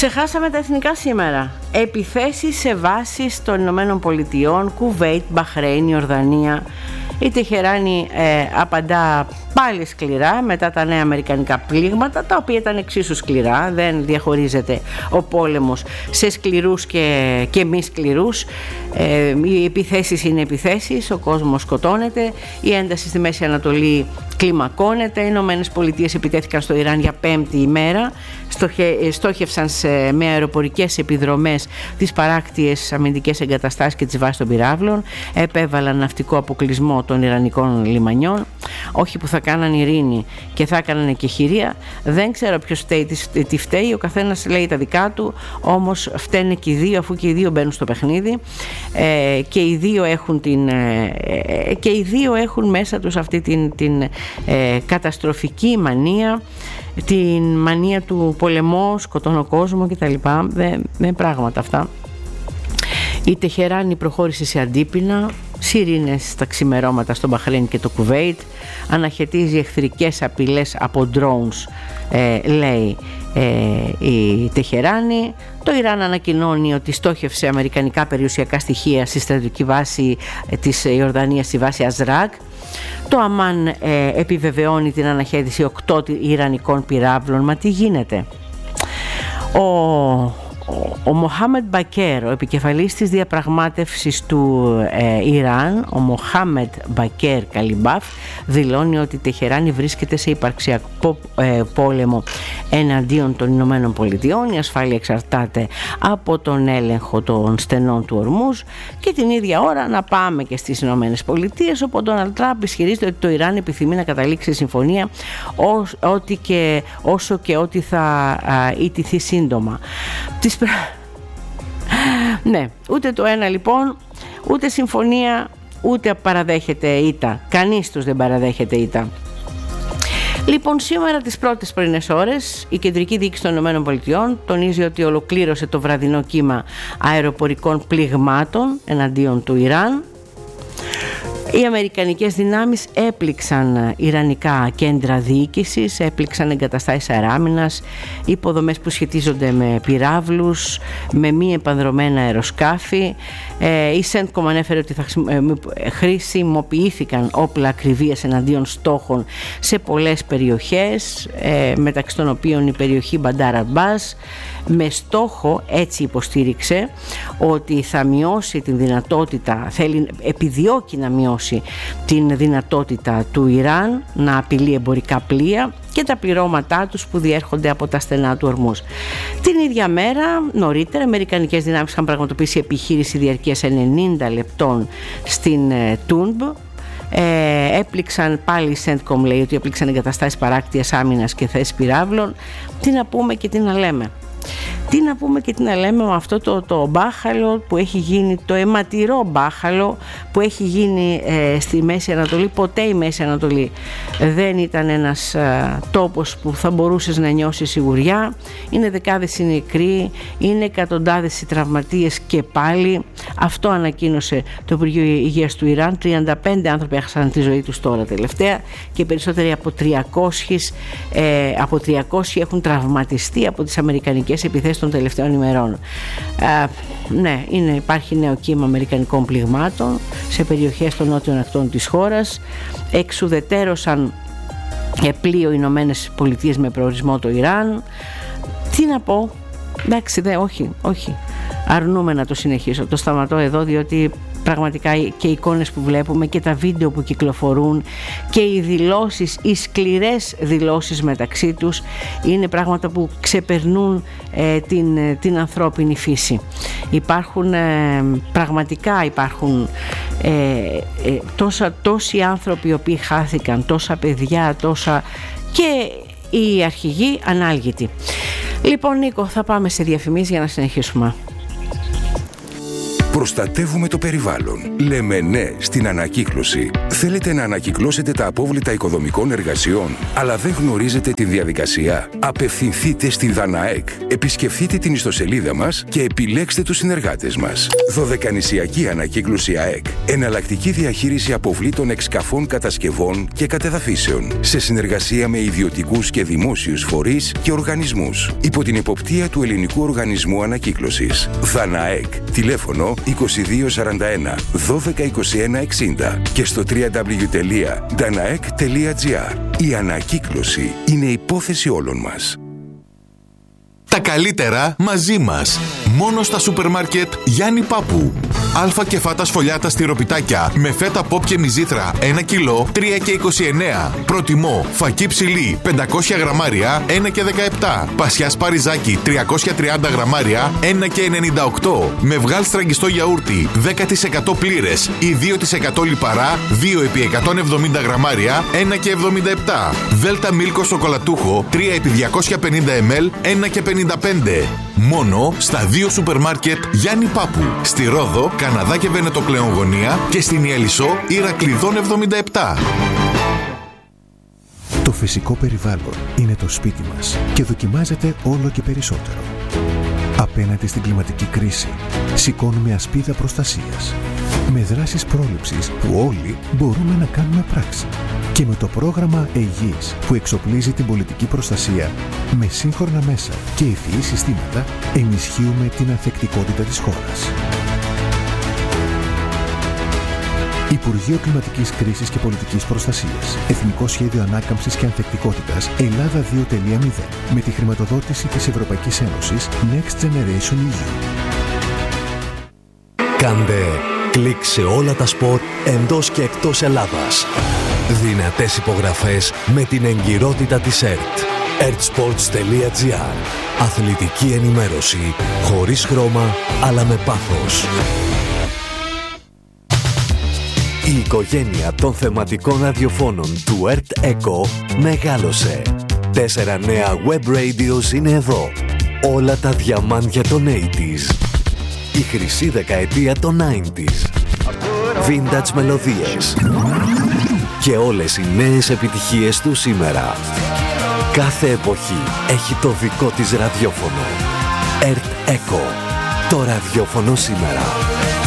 Ξεχάσαμε τα εθνικά σήμερα. Επιθέσεις σε βάσεις των Ηνωμένων Πολιτειών, Κουβέιτ, Μπαχρέιν, Ιορδανία. Η Τεχεράνη απαντά πάλι σκληρά μετά τα νέα αμερικανικά πλήγματα, τα οποία ήταν εξίσου σκληρά. Δεν διαχωρίζεται ο πόλεμος σε σκληρούς και μη σκληρούς. Οι επιθέσεις είναι επιθέσεις, ο κόσμος σκοτώνεται, η ένταση στη Μέση Ανατολή κλιμακώνεται. Οι Ηνωμένες Πολιτείες επιτέθηκαν στο Ιράν για πέμπτη ημέρα, στόχευσαν με αεροπορικές επιδρομές τις παράκτιες αμυντικές εγκαταστάσεις και τις βάσεις των πυράβλων, επέβαλαν ναυτικό αποκλεισμό των Ιρανικών λιμανιών. Όχι που θα κάναν ειρήνη και θα έκαναν και χειρία. Δεν ξέρω ποιος φταίει, τι φταίει, ο καθένας λέει τα δικά του, όμως φταίνε και οι δύο, αφού και οι δύο μπαίνουν στο παιχνίδι και οι δύο έχουν μέσα τους αυτή την καταστροφική μανία, την μανία του πολεμού, σκοτώνω κόσμο κτλ. Δεν πράγματα αυτά. Η Τεχεράνη προχώρησε σε αντίπεινα, σιρήνες στα ξημερώματα στο Μπαχρέιν και το Κουβέιτ, αναχαιτίζει εχθρικές απειλές από drones, λέει η Τεχεράνη. Το Ιράν ανακοινώνει ότι στόχευσε αμερικανικά περιουσιακά στοιχεία στη στρατιωτική βάση της Ιορδανίας, στη βάση Αζράκ. Το Αμάν επιβεβαιώνει την αναχέτηση 8 Ιρανικών πυράβλων. Μα τι γίνεται? Ο Μοχάμεντ Μπακέρ, ο επικεφαλής της διαπραγμάτευσης του Ιράν, ο Μοχάμεντ Μπακέρ Καλιμπάφ, δηλώνει ότι η Τεχεράνη βρίσκεται σε υπαρξιακό πόλεμο εναντίον των Ηνωμένων Πολιτειών. Η ασφάλεια εξαρτάται από τον έλεγχο των στενών του Ορμούζ. Και την ίδια ώρα να πάμε και στις Ηνωμένες Πολιτείες, όπου ο Ντόναλντ Τραμπ ισχυρίζεται ότι το Ιράν επιθυμεί να καταλήξει σε συμφωνία όσο και ότι θα ιτηθεί σύντομα. Ναι, ούτε το ένα λοιπόν, ούτε συμφωνία, ούτε παραδέχεται ήττα. Κανείς τους δεν παραδέχεται ήττα. Λοιπόν, σήμερα τις πρώτες πρωινές ώρες η Κεντρική Διοίκηση των ΗΠΑ τονίζει ότι ολοκλήρωσε το βραδινό κύμα αεροπορικών πληγμάτων εναντίον του Ιράν. Οι αμερικανικές δυνάμεις έπληξαν ιρανικά κέντρα διοίκησης, έπληξαν εγκαταστάσεις αεράμινας, υποδομές που σχετίζονται με πυράβλους, με μη επανδρομένα αεροσκάφη. Η CENTCOM ανέφερε ότι θα χρησιμοποιήθηκαν όπλα ακριβίας εναντίον στόχων σε πολλές περιοχές, μεταξύ των οποίων η περιοχή Μπαντάρ Αμπάς, με στόχο, έτσι υποστήριξε, ότι θα μειώσει την δυνατότητα, επιδιώκει να μειώσει την δυνατότητα του Ιράν να απειλεί εμπορικά πλοία και τα πληρώματά τους που διέρχονται από τα στενά του Ορμούζ. Την ίδια μέρα, νωρίτερα, οι αμερικανικές δυνάμεις είχαν πραγματοποιήσει επιχείρηση διαρκείας 90 λεπτών στην Τούνμπ. Έπληξαν πάλι η CENTCOM, λέει ότι έπληξαν εγκαταστάσεις παράκτειας άμυνας και θέσεις πυράβλων. Τι να πούμε και τι να λέμε. Τι να πούμε και τι να λέμε με αυτό το μπάχαλο που έχει γίνει, το αιματηρό μπάχαλο που έχει γίνει στη Μέση Ανατολή. Ποτέ η Μέση Ανατολή δεν ήταν ένας τόπος που θα μπορούσες να νιώσεις σιγουριά. Είναι δεκάδες οι νεκροί, είναι εκατοντάδες οι τραυματίες και πάλι. Αυτό ανακοίνωσε το Υπουργείο Υγείας του Ιράν. 35 άνθρωποι έχασαν τη ζωή τους τώρα τελευταία και περισσότεροι από 300 έχουν τραυματιστεί από τις αμερικανικές επιθέσεις των τελευταίων ημερών. Ναι, υπάρχει νέο κύμα αμερικανικών πληγμάτων σε περιοχές των νότιων ακτών της χώρας. Εξουδετέρωσαν πλοίο Ηνωμένες Πολιτείες με προορισμό το Ιράν. Τι να πω, εντάξει, όχι, αρνούμε να το συνεχίσω, το σταματώ εδώ, διότι πραγματικά και οι εικόνες που βλέπουμε και τα βίντεο που κυκλοφορούν και οι δηλώσεις, οι σκληρές δηλώσεις μεταξύ τους είναι πράγματα που ξεπερνούν την ανθρώπινη φύση. Πραγματικά υπάρχουν τόσοι άνθρωποι οι οποίοι χάθηκαν, τόσα παιδιά, και οι αρχηγοί ανάλγητοι. Λοιπόν, Νίκο, θα πάμε σε διαφημίσεις για να συνεχίσουμε. Προστατεύουμε το περιβάλλον. Λέμε ναι στην ανακύκλωση. Θέλετε να ανακυκλώσετε τα απόβλητα οικοδομικών εργασιών, αλλά δεν γνωρίζετε τη διαδικασία? Απευθυνθείτε στη Δαναέκ. Επισκεφτείτε την ιστοσελίδα μας και επιλέξτε τους συνεργάτες μας. Δωδεκανησιακή Ανακύκλωση ΑΕΚ. Εναλλακτική διαχείριση αποβλήτων εξκαφών, κατασκευών και κατεδαφίσεων. Σε συνεργασία με ιδιωτικούς και δημόσιους φορείς και οργανισμούς. Υπό την εποπτεία του Ελληνικού Οργανισμού Ανακύκλωσης. Δαναέκ. Τηλέφωνο 2241 12 21 60 και στο www.danaek.gr. Η ανακύκλωση είναι υπόθεση όλων μας. Τα καλύτερα μαζί μας. Μόνο στα σούπερ μάρκετ Γιάννη Πάπου. Αλφα και φάτα σφολιάτα στυροπιτάκια με φέτα πόπ και μυζήθρα 1 κιλό 3,29. Προτιμώ φακί ψηλή 500 γραμμάρια 1,17. Πασιάς παριζάκι 330 γραμμάρια 1,98. Με βγάλ στραγγιστό γιαούρτι 10% πλήρες ή 2% λιπαρά 2x170 γραμμάρια 1,77. Δέλτα μίλκο σοκολατούχο 3x250 ml 1,55. Μόνο στα 2 σούπερ μάρκετ Γιάννη Πάπου. Στη Ρόδο, Καναδά και Βενετοκλεονγωνία και στην Ιελισσό Ηρακλειδών 77. Το φυσικό περιβάλλον είναι το σπίτι μας και δοκιμάζεται όλο και περισσότερο. Απέναντι στην κλιματική κρίση, σηκώνουμε ασπίδα προστασίας. Με δράσεις πρόληψης που όλοι μπορούμε να κάνουμε πράξη. Και με το πρόγραμμα ΕΓΙΣ που εξοπλίζει την πολιτική προστασία με σύγχρονα μέσα και ευφυή συστήματα, ενισχύουμε την ανθεκτικότητα της χώρας. Υπουργείο Κλιματικής Κρίσης και Πολιτικής Προστασίας. Εθνικό Σχέδιο Ανάκαμψης και Ανθεκτικότητας Ελλάδα 2.0 με τη χρηματοδότηση της Ευρωπαϊκής Ένωσης Next Generation EU. Κάντε κλικ σε όλα τα σπορ εντός και εκτός Ελλάδας. Δυνατές υπογραφές με την εγκυρότητα της ΕΡΤ. ertsports.gr. Αθλητική ενημέρωση χωρίς χρώμα αλλά με πάθος. Η οικογένεια των θεματικών ραδιοφώνων του ΕΡΤ ΕΚΟ μεγάλωσε. 4 νέα web radios είναι εδώ. Όλα τα διαμάντια των 80s. Η χρυσή δεκαετία των 90s. Vintage μελωδίες. Και όλες οι νέες επιτυχίες του σήμερα. Κάθε εποχή έχει το δικό της ραδιόφωνο. ΕΡΤ ΕΚΟ. Το ραδιόφωνο σήμερα.